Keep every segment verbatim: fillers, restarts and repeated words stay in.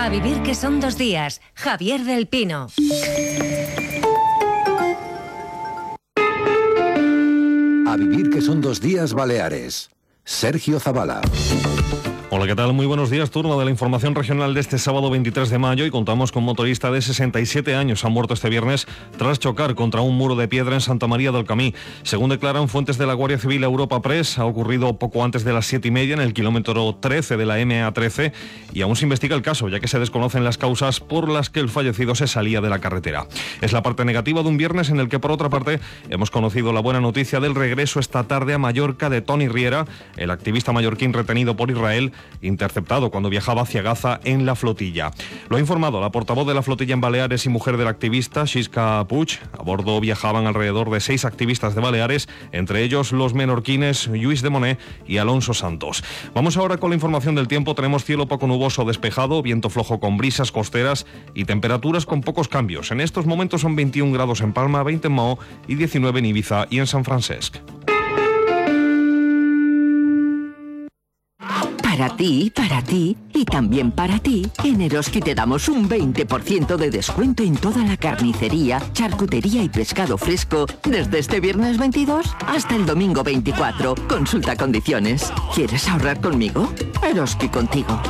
A vivir que son dos días. Javier del Pino. A vivir que son dos días Baleares. Sergio Zavala. Hola, ¿qué tal? Muy buenos días. Turno de la información regional de este sábado veintitrés de mayo y contamos con un motorista de sesenta y siete años. Ha muerto este viernes tras chocar contra un muro de piedra en Santa María del Camí. Según declaran fuentes de la Guardia Civil Europa Press, ha ocurrido poco antes de las siete y media en el kilómetro trece de la eme a trece y aún se investiga el caso, ya que se desconocen las causas por las que el fallecido se salía de la carretera. Es la parte negativa de un viernes en el que, por otra parte, hemos conocido la buena noticia del regreso esta tarde a Mallorca de Toni Riera, el activista mallorquín retenido por Israel, interceptado cuando viajaba hacia Gaza en la flotilla. Lo ha informado la portavoz de la flotilla en Baleares y mujer del activista, Xisca Puig. A bordo viajaban alrededor de seis activistas de Baleares, entre ellos los menorquines Lluís de Monet y Alonso Santos. Vamos ahora con la información del tiempo. Tenemos cielo poco nuboso despejado, viento flojo con brisas costeras y temperaturas con pocos cambios. En estos momentos son veintiún grados en Palma, veinte en Maó y diecinueve en Ibiza y en San Francesc. Para ti, para ti y también para ti, en Eroski te damos un veinte por ciento de descuento en toda la carnicería, charcutería y pescado fresco desde este viernes veintidós hasta el domingo veinticuatro. Consulta condiciones. ¿Quieres ahorrar conmigo? Eroski contigo.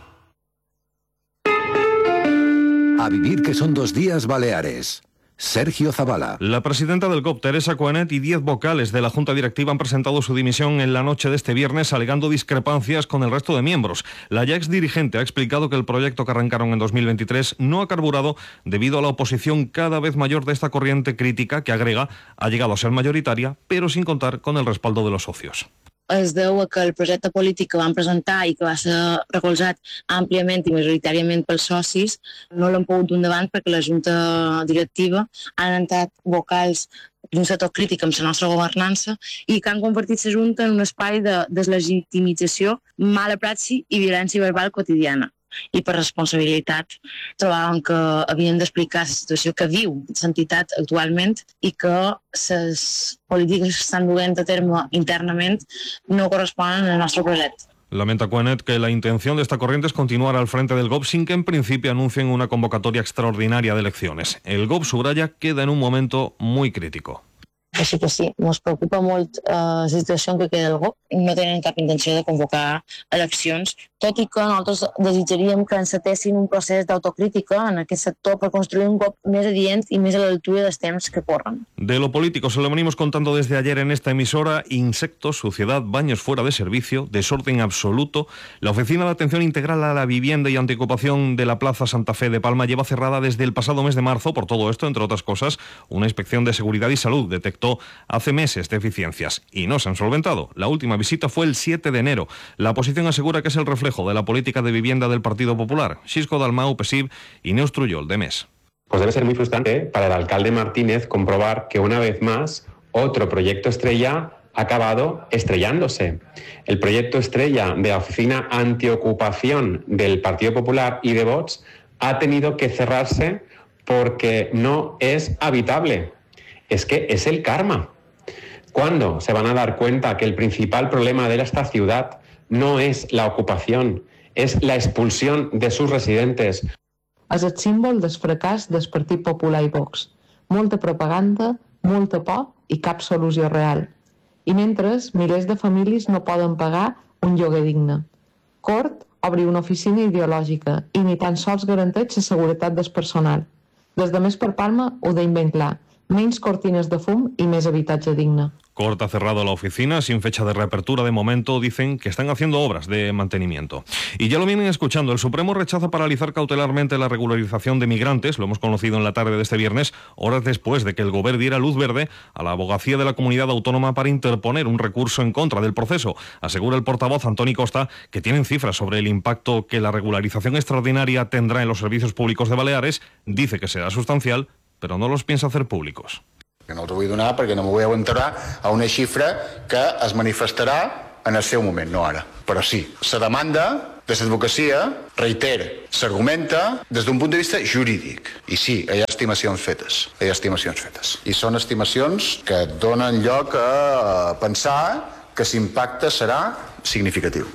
A vivir que son dos días Baleares. Sergio Zavala. La presidenta del C O P, Teresa Coenet, y diez vocales de la Junta Directiva han presentado su dimisión en la noche de este viernes, alegando discrepancias con el resto de miembros. La ya ex dirigente ha explicado que el proyecto que arrancaron en dos mil veintitrés no ha carburado debido a la oposición cada vez mayor de esta corriente crítica que, agrega, ha llegado a ser mayoritaria, pero sin contar con el respaldo de los socios. Es deu a que el projecte polític que van presentar i que va ser recolzat àmpliament i majoritàriament pels socis no l'han pogut dur endavant perquè la Junta Directiva han entrat vocals d'un sector crític amb la nostra governança i que han convertit la Junta en un espai de deslegitimització, mala praxi i violència verbal quotidiana. I per responsabilitat trobaven que havien d'explicar la situació que viu l'entitat actualment i que les polítiques que estan duent a terme internament no corresponen al nostre projecte. Lamenta Coenet que la intención de esta corriente es continuar al frente del G O P sin que en principio anuncien una convocatoria extraordinaria de elecciones. El G O P, subraya, queda en un momento muy crítico. Així que sí, ens preocupa molt eh, la situació en què queda el G O P. No tenen cap intenció de convocar eleccions, tot i que nosaltres desitjaríem que encetessin un procés d'autocrítica en aquest sector per construir un G O P més adient i més a l'altura dels temps que corren. De lo político se lo venimos contando desde ayer en esta emisora: insectos, suciedad, baños fuera de servicio, desorden absoluto. La Oficina de Atención Integral a la Vivienda y Antiocupación de la Plaza Santa Fe de Palma lleva cerrada desde el pasado mes de marzo. Por todo esto, entre otras cosas, una inspección de seguridad y salud detectó hace meses deficiencias y no se han solventado. La última visita fue el siete de enero. La oposición asegura que es el reflejo de la política de vivienda del Partido Popular. Xisco Dalmau, P S I V, y Neus Trullol, de MES. Pues debe ser muy frustrante para el alcalde Martínez comprobar que una vez más otro proyecto estrella ha acabado estrellándose. El proyecto estrella de la Oficina Antiocupación del Partido Popular y de Vox ha tenido que cerrarse porque no es habitable. Es que es el karma. ¿Cuándo se van a dar cuenta que el principal problema de esta ciudad no es la ocupación, es la expulsión de sus residentes? És el símbol del fracàs del Partit Popular i Vox. Molta propaganda, molta por i cap solució real. I mentre, milers de famílies no poden pagar un lloguer digne. Cort obri una oficina ideològica i ni tan sols garanteix la seguretat del personal. Des de Més per Palma ho deim ben clar. Menys cortines de fum y más habitatge digne. Cort ha cerrado la oficina sin fecha de reapertura de momento. Dicen que están haciendo obras de mantenimiento. Y ya lo vienen escuchando. El Supremo rechaza paralizar cautelarmente la regularización de migrantes. Lo hemos conocido en la tarde de este viernes, horas después de que el Gobierno diera luz verde a la abogacía de la comunidad autónoma para interponer un recurso en contra del proceso. Asegura el portavoz Antoni Costa que tienen cifras sobre el impacto que la regularización extraordinaria tendrá en los servicios públicos de Baleares. Dice que será sustancial, però no los piensa hacer públicos. Que no els vull donar perquè no m'ho vull aguantar a una xifra que es manifestarà en el seu moment, no ara. Però sí, la demanda de l'advocacia, reitera, s'argumenta des d'un punt de vista jurídic. I sí, hi ha estimacions fetes, hi ha estimacions fetes. I són estimacions que donen lloc a pensar que l'impacte serà significatiu, sí,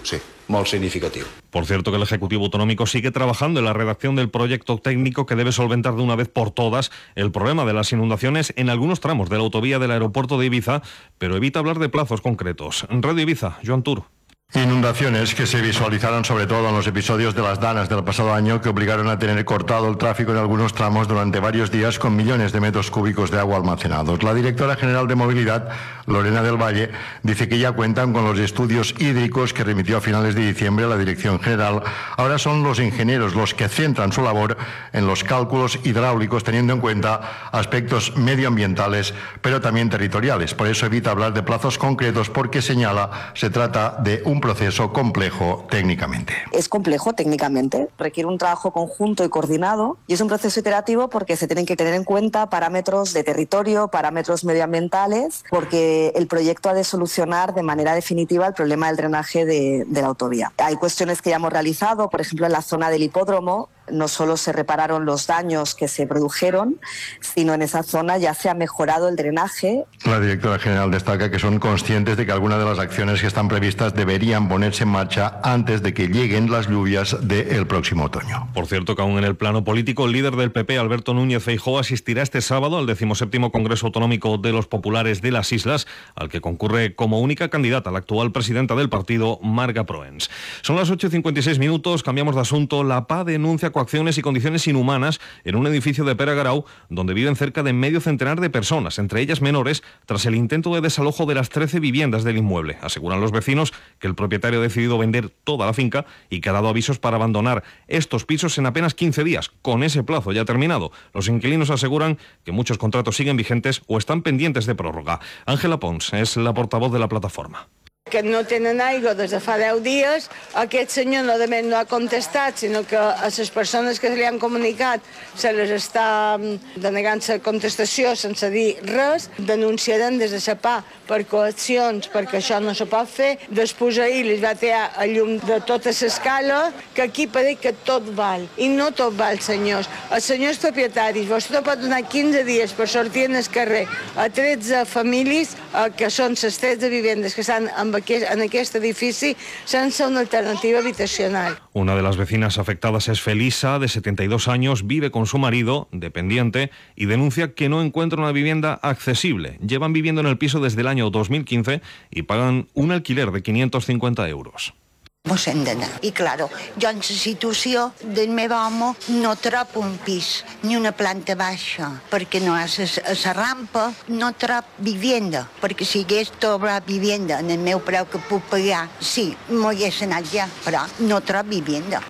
molt significatiu. Por cierto, que el Ejecutivo Autonómico sigue trabajando en la redacción del proyecto técnico que debe solventar de una vez por todas el problema de las inundaciones en algunos tramos de la autovía del aeropuerto de Ibiza, pero evita hablar de plazos concretos. En Radio Ibiza, Joan Tur. Inundaciones que se visualizaron sobre todo en los episodios de las danas del pasado año, que obligaron a tener cortado el tráfico en algunos tramos durante varios días con millones de metros cúbicos de agua almacenados. La directora general de Movilidad, Lorena del Valle, dice que ya cuentan con los estudios hídricos que remitió a finales de diciembre la Dirección General. Ahora son los ingenieros los que centran su labor en los cálculos hidráulicos, teniendo en cuenta aspectos medioambientales, pero también territoriales. Por eso evita hablar de plazos concretos, porque señala se trata de un proceso complejo técnicamente. Es complejo técnicamente, requiere un trabajo conjunto y coordinado, y es un proceso iterativo porque se tienen que tener en cuenta parámetros de territorio, parámetros medioambientales, porque el proyecto ha de solucionar de manera definitiva el problema del drenaje de, de la autovía. Hay cuestiones que ya hemos realizado, por ejemplo en la zona del hipódromo, no solo se repararon los daños que se produjeron, sino en esa zona ya se ha mejorado el drenaje. La directora general destaca que son conscientes de que algunas de las acciones que están previstas deberían ponerse en marcha antes de que lleguen las lluvias del próximo otoño. Por cierto, que aún en el plano político, el líder del P P, Alberto Núñez Feijóo, asistirá este sábado al decimoséptimo Congreso Autonómico de los Populares de las Islas, al que concurre como única candidata la actual presidenta del partido, Marga Proens. Son las ocho y cincuenta y seis minutos, cambiamos de asunto. La P A denuncia coacciones y condiciones inhumanas en un edificio de Peragarau, donde viven cerca de medio centenar de personas, entre ellas menores, tras el intento de desalojo de las trece viviendas del inmueble. Aseguran los vecinos que el propietario ha decidido vender toda la finca y que ha dado avisos para abandonar estos pisos en apenas quince días, con ese plazo ya terminado. Los inquilinos aseguran que muchos contratos siguen vigentes o están pendientes de prórroga. Ángela Pons és la portavoz de la plataforma. Que no tenen aigua des de fa deu dies, aquest senyor no només no ha contestat, sinó que a les persones que se li han comunicat se les està denegant la contestació sense dir res, denunciaran des de la P A per coaccions, perquè això no se pot fer. Després ahir li va tirar a llum de tota l'escala, que aquí pareix que tot val, i no tot val, senyors. Els senyors propietaris, vostè pot donar quinze dies per sortir en el carrer a tretze famílies, que són les tretze vivendes que estan en en aquest edifici sense una alternativa habitacional. Una de las vecinas afectadas es Felisa, de setenta y dos años, vive con su marido, dependiente, y denuncia que no encuentra una vivienda accesible. Llevan viviendo en el piso desde el año dos mil quince y pagan un alquiler de quinientos cincuenta euros. Mos hem d'anar. I, claro, jo en la situació del meu home no trobo un pis, ni una planta baixa, perquè no és a la rampa, no trobo vivienda, perquè si hagués trobat vivienda en el meu preu que puc pagar, sí, m'ho hagués anat ja, però no trobo vivienda.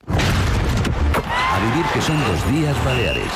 A vivir que son los días Baleares.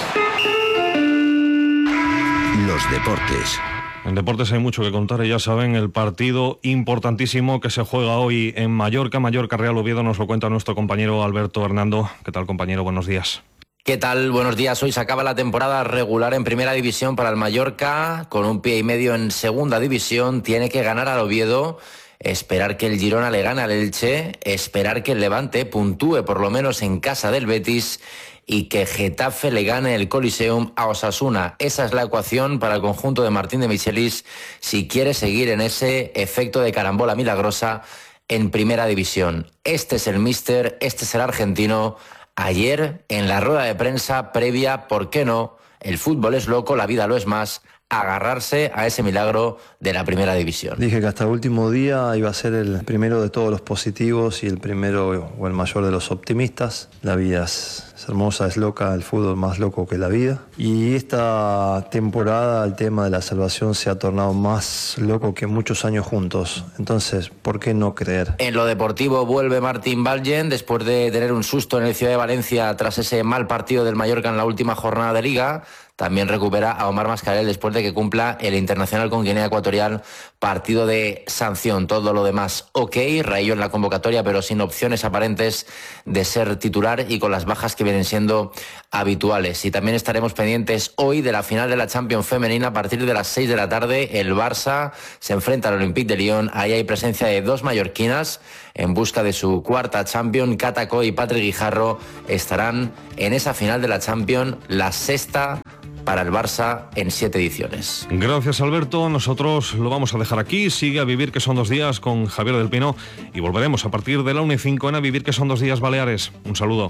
Los deportes. En deportes hay mucho que contar y ya saben, el partido importantísimo que se juega hoy en Mallorca, Mallorca Real Oviedo, nos lo cuenta nuestro compañero Alberto Hernando. ¿Qué tal, compañero? Buenos días. ¿Qué tal? Buenos días. Hoy se acaba la temporada regular en Primera División para el Mallorca, con un pie y medio en Segunda División. Tiene que ganar al Oviedo, esperar que el Girona le gane al Elche, esperar que el Levante puntúe por lo menos en casa del Betis y que Getafe le gane el Coliseum a Osasuna. Esa es la ecuación para el conjunto de Martín de Michelis si quiere seguir en ese efecto de carambola milagrosa en Primera División. Este es el míster, este es el argentino. Ayer, en la rueda de prensa previa, ¿por qué no? El fútbol es loco, la vida lo es más. Agarrarse a ese milagro de la Primera División. Dije que hasta el último día iba a ser el primero de todos los positivos y el primero o el mayor de los optimistas. La vida es, es hermosa, es loca, el fútbol más loco que la vida. Y esta temporada el tema de la salvación se ha tornado más loco que muchos años juntos. Entonces, ¿por qué no creer? En lo deportivo vuelve Martín Balgen después de tener un susto en el Ciudad de Valencia tras ese mal partido del Mallorca en la última jornada de Liga. También recupera a Omar Mascarell después de que cumpla el internacional con Guinea Ecuatorial, partido de sanción. Todo lo demás ok, Raillo en la convocatoria, pero sin opciones aparentes de ser titular y con las bajas que vienen siendo habituales. Y también estaremos pendientes hoy de la final de la Champions femenina a partir de las seis de la tarde. El Barça se enfrenta al Olympique de Lyon. Ahí hay presencia de dos mallorquinas en busca de su cuarta Champions. Cata Coll y Patrick Guijarro estarán en esa final de la Champions, la sexta para el Barça en siete ediciones. Gracias, Alberto. Nosotros lo vamos a dejar aquí. Sigue A Vivir que son dos días con Javier del Pino y volveremos a partir de la una y cinco en A Vivir que son dos días Baleares. Un saludo.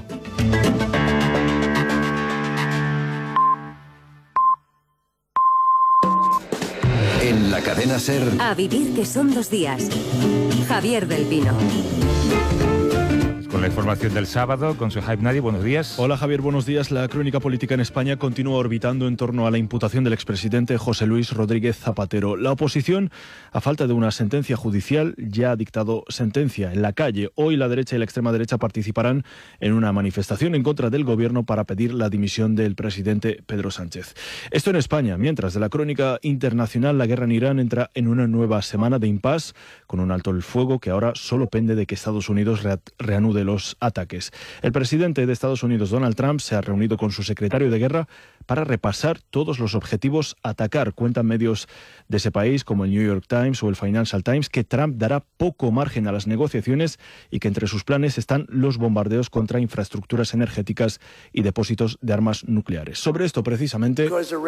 En la cadena SER. A Vivir que son dos días. Javier del Pino. Con la información del sábado, con su Hype Nadie, buenos días. Hola Javier, buenos días. La crónica política en España continúa orbitando en torno a la imputación del expresidente José Luis Rodríguez Zapatero. La oposición, a falta de una sentencia judicial, ya ha dictado sentencia en la calle. Hoy la derecha y la extrema derecha participarán en una manifestación en contra del gobierno para pedir la dimisión del presidente Pedro Sánchez. Esto en España, mientras de la crónica internacional, la guerra en Irán entra en una nueva semana de impasse con un alto el fuego que ahora solo pende de que Estados Unidos re- reanude los ataques. El presidente de Estados Unidos, Donald Trump, se ha reunido con su secretario de guerra para repasar todos los objetivos a atacar. Cuentan medios de ese país como el New York Times o el Financial Times que Trump dará poco margen a las negociaciones y que entre sus planes están los bombardeos contra infraestructuras energéticas y depósitos de armas nucleares. Sobre esto precisamente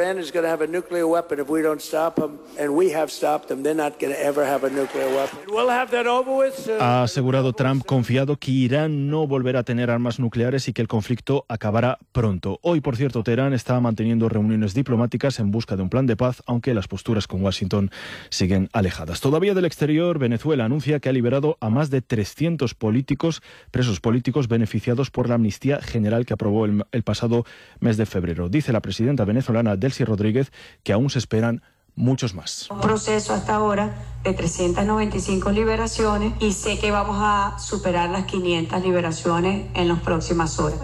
ha asegurado Trump, confiado que Irán no volverá a tener armas nucleares y que el conflicto acabará pronto. Hoy, por cierto, Teherán está manteniendo reuniones diplomáticas en busca de un plan de paz, aunque las posturas con Washington siguen alejadas. Todavía del exterior, Venezuela anuncia que ha liberado a más de trescientos políticos, presos políticos beneficiados por la amnistía general que aprobó el, el pasado mes de febrero. Dice la presidenta venezolana Delcy Rodríguez que aún se esperan muchos más. Un proceso hasta ahora de trescientas noventa y cinco liberaciones y sé que vamos a superar las quinientas liberaciones en las próximas horas.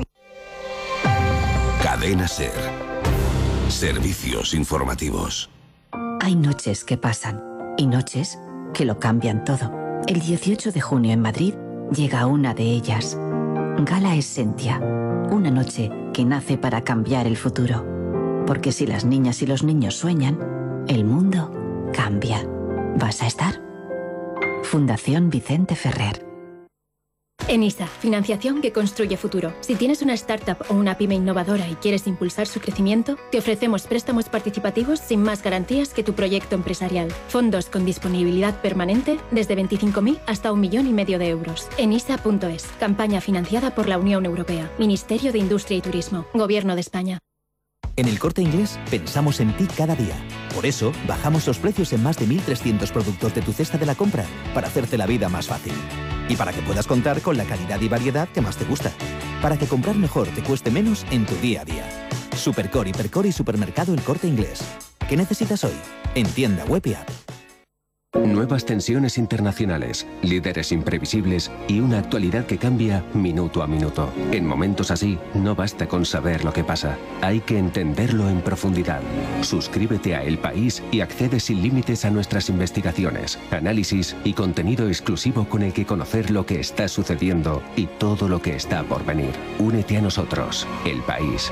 Cadena SER. Servicios informativos. Hay noches que pasan y noches que lo cambian todo. El dieciocho de junio en Madrid llega una de ellas. Gala Essentia. Una noche que nace para cambiar el futuro. Porque si las niñas y los niños sueñan, el mundo cambia. ¿Vas a estar? Fundación Vicente Ferrer. ENISA, financiación que construye futuro. Si tienes una startup o una pyme innovadora y quieres impulsar su crecimiento, te ofrecemos préstamos participativos sin más garantías que tu proyecto empresarial. Fondos con disponibilidad permanente desde veinticinco mil hasta un millón y medio de euros. enisa punto es. Campaña financiada por la Unión Europea. Ministerio de Industria y Turismo. Gobierno de España. En El Corte Inglés pensamos en ti cada día. Por eso, bajamos los precios en más de mil trescientos productos de tu cesta de la compra para hacerte la vida más fácil. Y para que puedas contar con la calidad y variedad que más te gusta. Para que comprar mejor te cueste menos en tu día a día. Supercore, Hipercore y Supermercado El Corte Inglés. ¿Qué necesitas hoy? En tienda web y app. Nuevas tensiones internacionales, líderes imprevisibles y una actualidad que cambia minuto a minuto. En momentos así, no basta con saber lo que pasa, hay que entenderlo en profundidad. Suscríbete a El País y accede sin límites a nuestras investigaciones, análisis y contenido exclusivo con el que conocer lo que está sucediendo y todo lo que está por venir. Únete a nosotros, El País.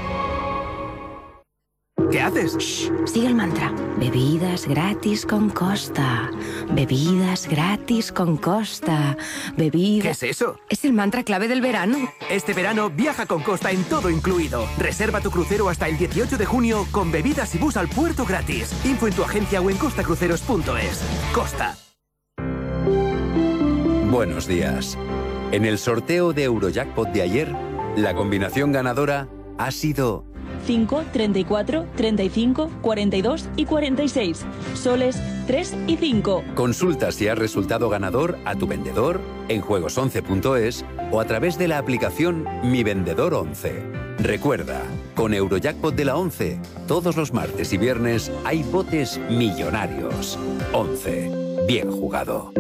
¿Qué haces? Shh, sigue el mantra. Bebidas gratis con Costa. Bebidas gratis con Costa. Bebidas... ¿Qué es eso? Es el mantra clave del verano. Este verano viaja con Costa en todo incluido. Reserva tu crucero hasta el dieciocho de junio con bebidas y bus al puerto gratis. Info en tu agencia o en costacruceros punto es. Costa. Buenos días. En el sorteo de Eurojackpot de ayer, la combinación ganadora ha sido... cinco, treinta y cuatro, treinta y cinco, cuarenta y dos y cuarenta y seis. Soles tres y cinco. Consulta si has resultado ganador a tu vendedor en juegos once punto es o a través de la aplicación Mi Vendedor once. Recuerda, con Eurojackpot de la once, todos los martes y viernes hay botes millonarios. once. Bien jugado.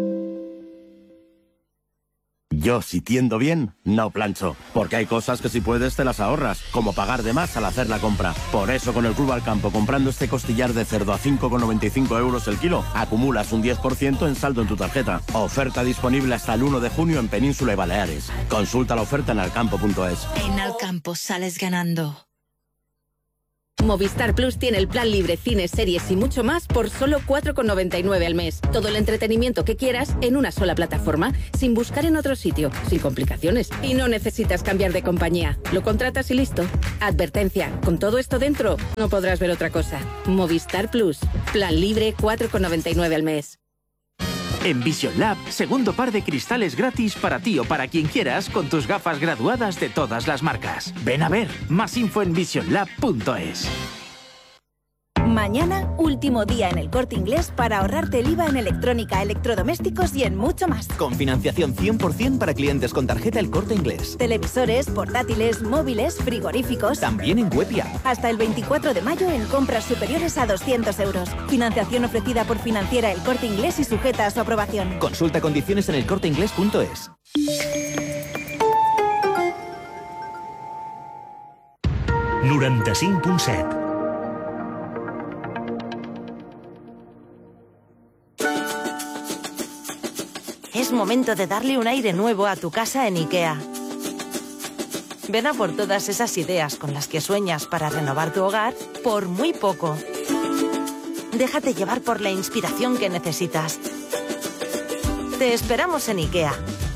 Yo, si tiendo bien, no plancho, porque hay cosas que si puedes te las ahorras, como pagar de más al hacer la compra. Por eso con el Club Alcampo, comprando este costillar de cerdo a cinco con noventa y cinco euros el kilo, acumulas un diez por ciento en saldo en tu tarjeta. Oferta disponible hasta el uno de junio en Península y Baleares. Consulta la oferta en alcampo punto es. En Alcampo sales ganando. Movistar Plus tiene el plan libre, cines, series y mucho más por solo cuatro con noventa y nueve al mes. Todo el entretenimiento que quieras en una sola plataforma, sin buscar en otro sitio, sin complicaciones. Y no necesitas cambiar de compañía. Lo contratas y listo. Advertencia, con todo esto dentro, no podrás ver otra cosa. Movistar Plus, plan libre, cuatro con noventa y nueve al mes. En Vision Lab, segundo par de cristales gratis para ti o para quien quieras con tus gafas graduadas de todas las marcas. Ven a ver, más info en vision lab punto es. Mañana, último día en El Corte Inglés para ahorrarte el I V A en electrónica, electrodomésticos y en mucho más. Con financiación cien por ciento para clientes con tarjeta El Corte Inglés. Televisores, portátiles, móviles, frigoríficos. También en web y app. Hasta el veinticuatro de mayo en compras superiores a doscientos euros. Financiación ofrecida por Financiera El Corte Inglés y sujeta a su aprobación. Consulta condiciones en el corte inglés punto es. noranta-cinc punt set. Es momento de darle un aire nuevo a tu casa en IKEA. Ven a por todas esas ideas con las que sueñas para renovar tu hogar por muy poco. Déjate llevar por la inspiración que necesitas. Te esperamos en IKEA.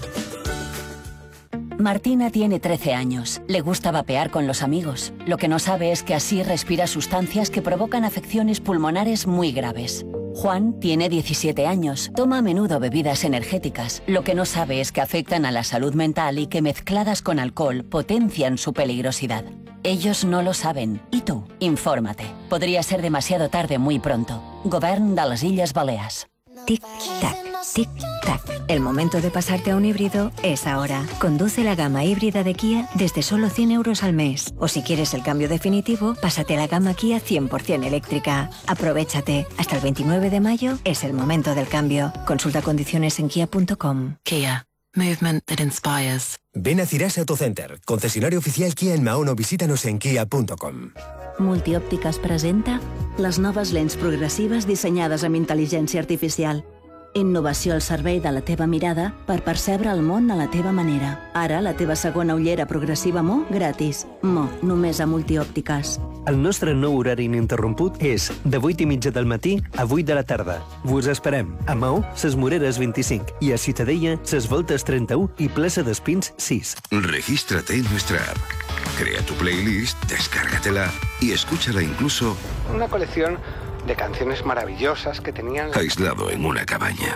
Martina tiene trece años. Le gusta vapear con los amigos. Lo que no sabe es que así respira sustancias que provocan afecciones pulmonares muy graves. Juan tiene diecisiete años. Toma a menudo bebidas energéticas. Lo que no sabe es que afectan a la salud mental y que mezcladas con alcohol potencian su peligrosidad. Ellos no lo saben. ¿Y tú? Infórmate. Podría ser demasiado tarde muy pronto. Govern de les Illes Balears. Tic-tac, tic-tac. El momento de pasarte a un híbrido es ahora. Conduce la gama híbrida de Kia desde solo cien euros al mes. O si quieres el cambio definitivo, pásate a la gama Kia cien por ciento eléctrica. Aprovéchate. Hasta el veintinueve de mayo es el momento del cambio. Consulta condiciones en kia punto com. Kia. Movement that inspires. Ven a Cirasa Autocenter, concesionario oficial Kia en Mahón o visítanos en kia punto com. Multiòptiques presenta les noves lents progressives dissenyades amb intel·ligència artificial. Innovació al servei de la teva mirada per percebre el món a la teva manera. Ara, la teva segona ullera progressiva Mo gratis. Mo, només a Multiòptiques. El nostre nou horari ininterromput és de vuit i mitja del matí a vuit de la tarda. Vos esperem a Maó, Ses Moreres vint-i-cinc i a Ciutadella, Ses Voltes trenta-u i Plaça d'Espins sis. Regístrate en nuestra app. Crea tu playlist, descárgatela y escúchala incluso una colección de canciones maravillosas que tenían aislado en una cabaña.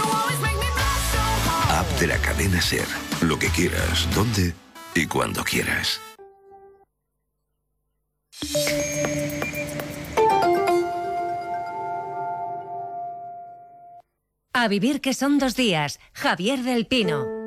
App de la cadena SER. Lo que quieras, donde y cuando quieras. A vivir que son dos días. Javier del Pino.